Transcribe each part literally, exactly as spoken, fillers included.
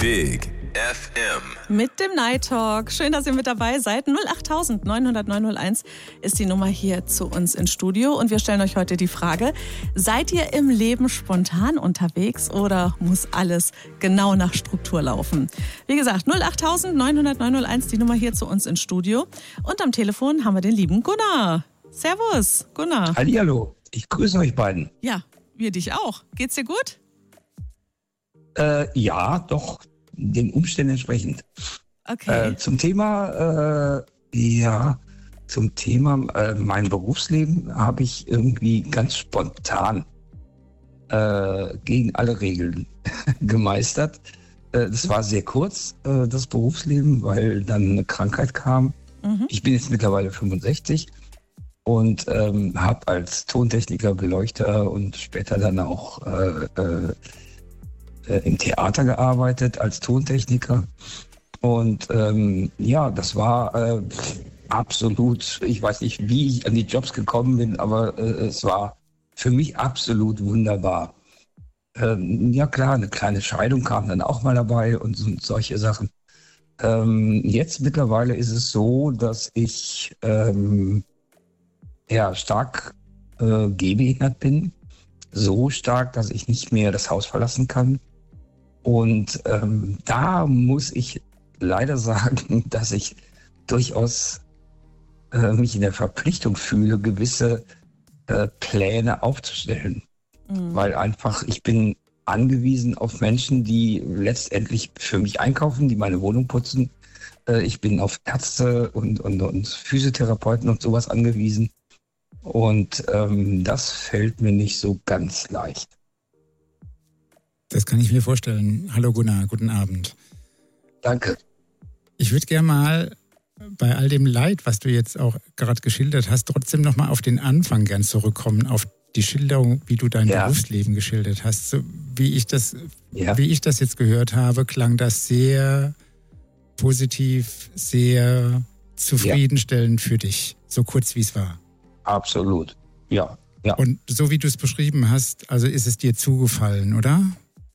Big F M. Mit dem Night Talk. Schön, dass ihr mit dabei seid. null acht neun null null neun null eins ist die Nummer hier zu uns ins Studio. Und wir stellen euch heute die Frage, seid ihr im Leben spontan unterwegs oder muss alles genau nach Struktur laufen? Wie gesagt, null acht neun null null neun null eins, die Nummer hier zu uns ins Studio. Und am Telefon haben wir den lieben Gunnar. Servus, Gunnar. Hallihallo, ich grüße euch beiden. Ja, wir dich auch. Geht's dir gut? Äh, ja, doch, den Umständen entsprechend. Okay. Äh, zum Thema, äh, ja, zum Thema äh, mein Berufsleben habe ich irgendwie ganz spontan äh, gegen alle Regeln gemeistert. Äh, das war sehr kurz, äh, das Berufsleben, weil dann eine Krankheit kam. Mhm. Ich bin jetzt mittlerweile fünfundsechzig und ähm, habe als Tontechniker, Beleuchter und später dann auch äh, äh, im Theater gearbeitet als Tontechniker. Und ähm, ja, das war äh, absolut, ich weiß nicht, wie ich an die Jobs gekommen bin, aber äh, es war für mich absolut wunderbar. Ähm, ja klar, eine kleine Scheidung kam dann auch mal dabei und so, solche Sachen. Ähm, jetzt mittlerweile ist es so, dass ich ähm, ja, stark äh, gehbehindert bin. So stark, dass ich nicht mehr das Haus verlassen kann. Und ähm, da muss ich leider sagen, dass ich durchaus äh, mich in der Verpflichtung fühle, gewisse äh, Pläne aufzustellen. Mhm. Weil einfach, ich bin angewiesen auf Menschen, die letztendlich für mich einkaufen, die meine Wohnung putzen. Äh, ich bin auf Ärzte und, und, und Physiotherapeuten und sowas angewiesen. Und ähm, das fällt mir nicht so ganz leicht. Das kann ich mir vorstellen. Hallo Gunnar, guten Abend. Danke. Ich würde gerne mal bei all dem Leid, was du jetzt auch gerade geschildert hast, trotzdem nochmal auf den Anfang gern zurückkommen, auf die Schilderung, wie du dein ja. Berufsleben geschildert hast. So, wie ich das, ja. wie ich das jetzt gehört habe, klang das sehr positiv, sehr zufriedenstellend ja. für dich, so kurz wie es war. Absolut, ja. ja. Und so wie du es beschrieben hast, also ist es dir zugefallen, oder?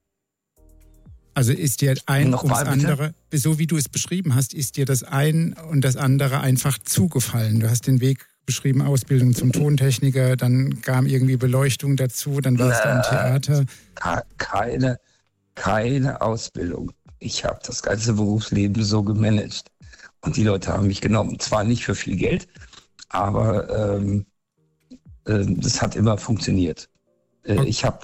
Also ist dir ein Noch und das mal, andere, bitte? So wie du es beschrieben hast, ist dir das ein und das andere einfach zugefallen. Du hast den Weg beschrieben, Ausbildung zum Tontechniker, dann kam irgendwie Beleuchtung dazu, dann warst du im Theater. Keine, keine Ausbildung. Ich habe das ganze Berufsleben so gemanagt. Und die Leute haben mich genommen. Zwar nicht für viel Geld, aber ähm, äh, das hat immer funktioniert. Äh, okay. Ich habe,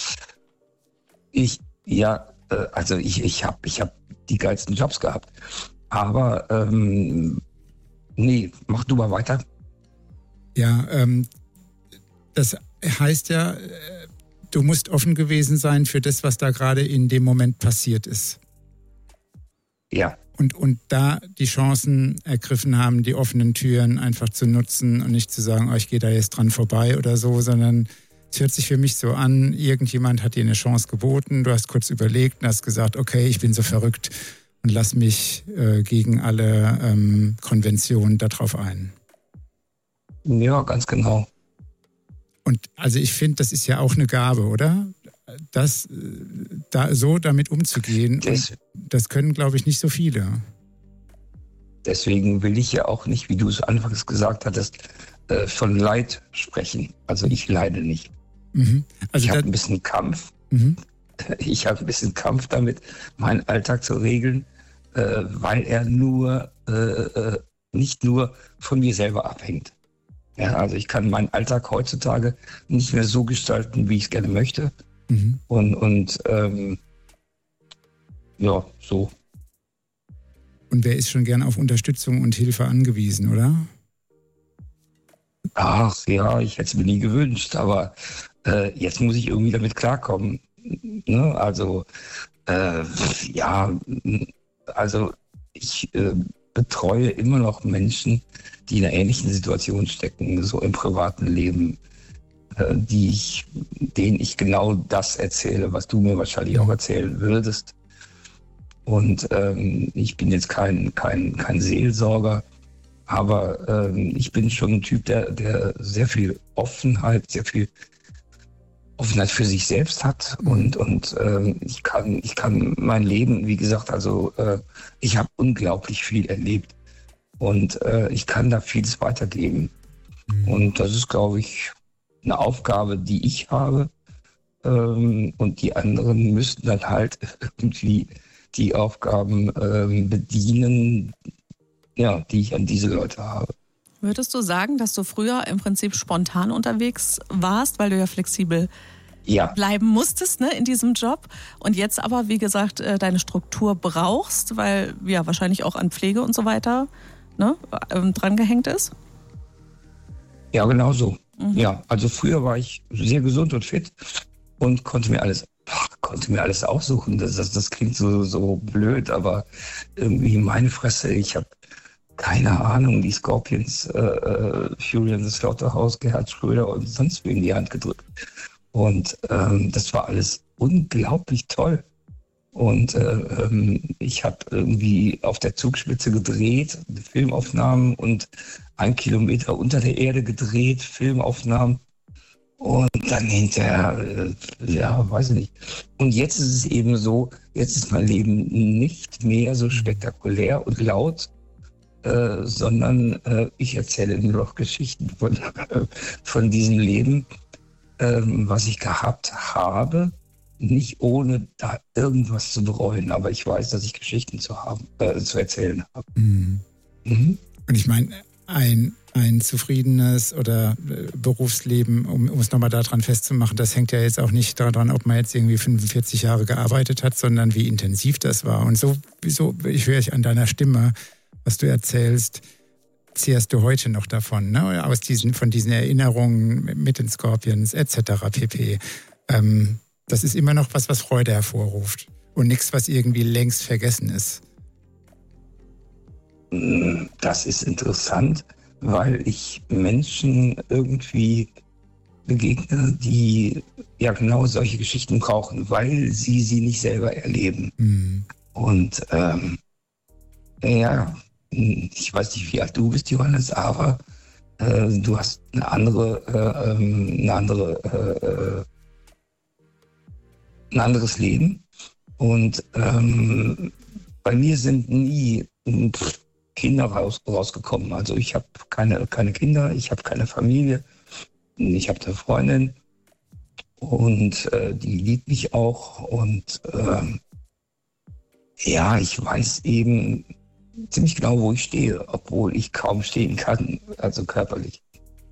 ich, ja, äh, also ich, ich habe ich hab die geilsten Jobs gehabt. Aber, ähm, nee, mach du mal weiter. Ja, ähm, das heißt ja, du musst offen gewesen sein für das, was da gerade in dem Moment passiert ist. Ja. Und, und da die Chancen ergriffen haben, die offenen Türen einfach zu nutzen und nicht zu sagen, oh, ich gehe da jetzt dran vorbei oder so, sondern es hört sich für mich so an, irgendjemand hat dir eine Chance geboten, du hast kurz überlegt und hast gesagt, okay, ich bin so verrückt und lass mich äh, gegen alle ähm, Konventionen darauf ein. Ja, ganz genau. Und also ich finde, das ist ja auch eine Gabe, oder? Das, da, so damit umzugehen, Des, das können, glaube ich, nicht so viele. Deswegen will ich ja auch nicht, wie du es anfangs gesagt hattest, äh, von Leid sprechen. Also ich leide nicht. Mhm. Also ich habe ein bisschen Kampf. Mhm. Ich habe ein bisschen Kampf damit, meinen Alltag zu regeln, äh, weil er nur äh, äh, nicht nur von mir selber abhängt. Ja, also ich kann meinen Alltag heutzutage nicht mehr so gestalten, wie ich es gerne möchte. Mhm. Und, und ähm, ja, so. Und wer ist schon gern auf Unterstützung und Hilfe angewiesen, oder? Ach ja, ich hätte es mir nie gewünscht, aber äh, jetzt muss ich irgendwie damit klarkommen. Ne? Also, äh, ja, also ich äh, betreue immer noch Menschen, die in einer ähnlichen Situation stecken, so im privaten Leben, äh, die ich, denen ich genau das erzähle, was du mir wahrscheinlich auch erzählen würdest. Und ähm, ich bin jetzt kein, kein, kein Seelsorger, aber ähm, ich bin schon ein Typ, der, der sehr viel Offenheit, sehr viel Offenheit für sich selbst hat und, und äh, ich kann, ich kann mein Leben, wie gesagt, also äh, ich habe unglaublich viel erlebt und äh, ich kann da vieles weitergeben. Mhm. Und das ist, glaube ich, eine Aufgabe, die ich habe. Ähm, und die anderen müssten dann halt irgendwie die Aufgaben ähm, bedienen, ja, die ich an diese Leute habe. Würdest du sagen, dass du früher im Prinzip spontan unterwegs warst, weil du ja flexibel ja. bleiben musstest, ne, in diesem Job und jetzt aber, wie gesagt, deine Struktur brauchst, weil ja wahrscheinlich auch an Pflege und so weiter, ne, dran gehängt ist? Ja, genau so. Mhm. Ja, also früher war ich sehr gesund und fit und konnte mir alles konnte mir alles aussuchen. Das, das, das klingt so, so blöd, aber irgendwie meine Fresse, ich habe keine Ahnung, die Scorpions, äh, Fury in the Slaughterhouse, Gerhard Schröder und sonst wie in die Hand gedrückt. Und ähm, das war alles unglaublich toll. Und äh, ähm, ich habe irgendwie auf der Zugspitze gedreht, Filmaufnahmen und ein Kilometer unter der Erde gedreht, Filmaufnahmen. Und dann hinterher, äh, ja, weiß ich nicht. Und jetzt ist es eben so, jetzt ist mein Leben nicht mehr so spektakulär und laut, Äh, sondern äh, ich erzähle nur noch Geschichten von, äh, von diesem Leben, äh, was ich gehabt habe, nicht ohne da irgendwas zu bereuen, aber ich weiß, dass ich Geschichten zu haben, äh, zu erzählen habe. Mhm. Mhm. Und ich meine, ein, ein zufriedenes oder äh, Berufsleben, um, um es nochmal daran festzumachen, das hängt ja jetzt auch nicht daran, ob man jetzt irgendwie fünfundvierzig Jahre gearbeitet hat, sondern wie intensiv das war. Und so, so ich höre ich an deiner Stimme, was du erzählst, zehrst du heute noch davon, ne? Aus diesen, von diesen Erinnerungen mit den Scorpions et cetera pp. Ähm, das ist immer noch was, was Freude hervorruft und nichts, was irgendwie längst vergessen ist. Das ist interessant, weil ich Menschen irgendwie begegne, die ja genau solche Geschichten brauchen, weil sie sie nicht selber erleben. Mhm. Und ähm, ja, ich weiß nicht, wie alt du bist, Johannes, aber äh, du hast eine andere, äh, eine andere, äh, ein anderes Leben. Und ähm, bei mir sind nie pff, Kinder raus, rausgekommen. Also ich habe keine, keine Kinder, ich habe keine Familie, ich habe eine Freundin und äh, die liebt mich auch. Und äh, ja, ich weiß eben ziemlich genau, wo ich stehe, obwohl ich kaum stehen kann, also körperlich.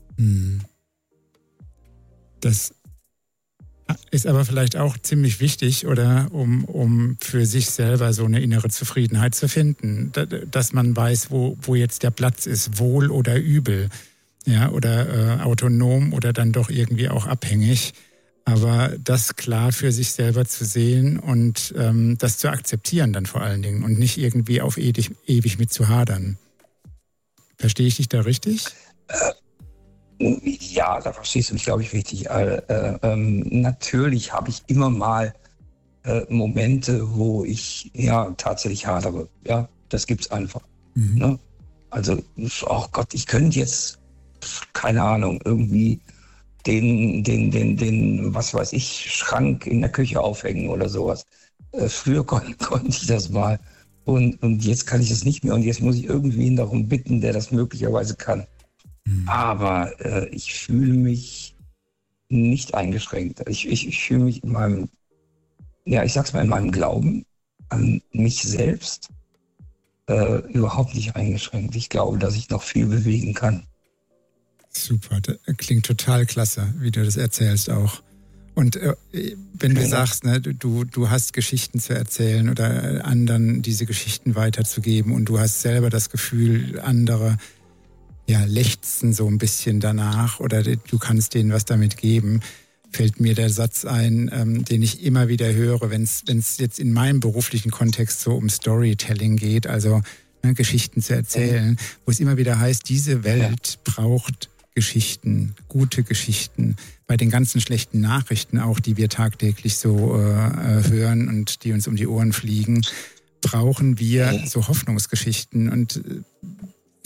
Das ist aber vielleicht auch ziemlich wichtig, oder um, um für sich selber so eine innere Zufriedenheit zu finden, dass man weiß, wo, wo jetzt der Platz ist, wohl oder übel, ja, oder äh, autonom oder dann doch irgendwie auch abhängig. Aber das klar für sich selber zu sehen und ähm, das zu akzeptieren dann vor allen Dingen und nicht irgendwie auf ewig, ewig mit zu hadern. Verstehe ich dich da richtig? Äh, ja, da verstehst du mich, glaube ich, richtig. Äh, äh, ähm, natürlich habe ich immer mal äh, Momente, wo ich ja tatsächlich hadere. Ja, das gibt's einfach. Mhm. Ne? Also, oh Gott, ich könnte jetzt, keine Ahnung, irgendwie Den, den, den, den, was weiß ich, Schrank in der Küche aufhängen oder sowas. Äh, früher kon- konnte ich das mal und, und jetzt kann ich das nicht mehr und jetzt muss ich irgendwen darum bitten, der das möglicherweise kann. Mhm. Aber äh, ich fühle mich nicht eingeschränkt. Ich, ich, ich fühle mich in meinem, ja, ich sag's mal, in meinem Glauben an mich selbst äh, überhaupt nicht eingeschränkt. Ich glaube, dass ich noch viel bewegen kann. Super, das klingt total klasse, wie du das erzählst auch. Und äh, wenn du sagst, ne, du, du hast Geschichten zu erzählen oder anderen diese Geschichten weiterzugeben und du hast selber das Gefühl, andere ja, lechzen so ein bisschen danach oder du kannst denen was damit geben, fällt mir der Satz ein, ähm, den ich immer wieder höre, wenn es jetzt in meinem beruflichen Kontext so um Storytelling geht, also ne, Geschichten zu erzählen, wo es immer wieder heißt, diese Welt braucht Geschichten, gute Geschichten, bei den ganzen schlechten Nachrichten auch, die wir tagtäglich so äh, hören und die uns um die Ohren fliegen, brauchen wir so Hoffnungsgeschichten. Und so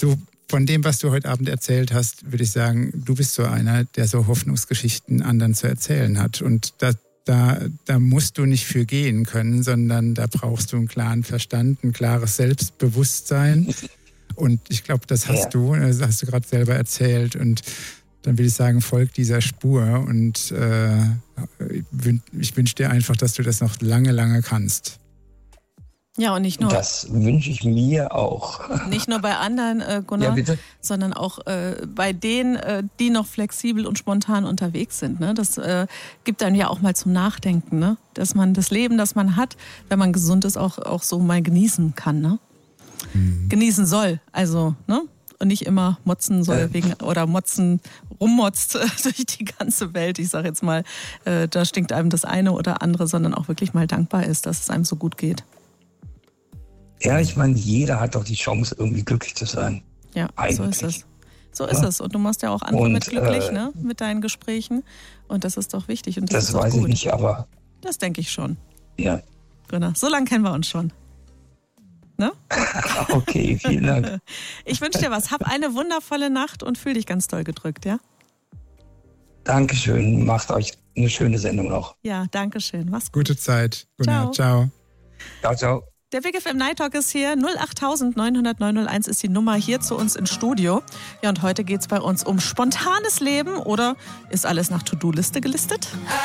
von dem, was du heute Abend erzählt hast, würde ich sagen, du bist so einer, der so Hoffnungsgeschichten anderen zu erzählen hat. Und da, da, da musst du nicht für gehen können, sondern da brauchst du einen klaren Verstand, ein klares Selbstbewusstsein. Und ich glaube, das hast ja. du, das hast du gerade selber erzählt. Und dann will ich sagen, folg dieser Spur. Und äh, ich wünsche dir einfach, dass du das noch lange, lange kannst. Ja, und nicht nur. Das wünsche ich mir auch. Nicht nur bei anderen, äh, Gunnar, ja, bitte? sondern auch äh, bei denen, äh, die noch flexibel und spontan unterwegs sind. Ne? Das äh, gibt dann ja auch mal zum Nachdenken, ne? Dass man das Leben, das man hat, wenn man gesund ist, auch, auch so mal genießen kann. Ne? Mhm. Genießen soll. Also, ne? Und nicht immer motzen soll äh. wegen oder motzen rummotzt durch die ganze Welt. Ich sage jetzt mal, äh, da stinkt einem das eine oder andere, sondern auch wirklich mal dankbar ist, dass es einem so gut geht. Ja, ich meine, jeder hat doch die Chance, irgendwie glücklich zu sein. Ja, eigentlich. So ist es. So ist ja. es. Und du machst ja auch andere und, mit glücklich, äh, ne? Mit deinen Gesprächen. Und das ist doch wichtig. Und das das ist auch weiß gut. ich nicht, aber... Das denke ich schon. Ja. Genau. So lange kennen wir uns schon. Ne? Okay, vielen Dank. Ich wünsche dir was. Hab eine wundervolle Nacht und fühl dich ganz doll gedrückt, ja? Dankeschön. Macht euch eine schöne Sendung noch. Ja, danke schön. Mach's gut. Gute Zeit. Ciao. Ciao. Ciao, ciao. Der Big F M Night Talk ist hier. null acht neun null null neun null eins ist die Nummer hier zu uns ins Studio. Ja, und heute geht's bei uns um spontanes Leben oder ist alles nach To-Do-Liste gelistet?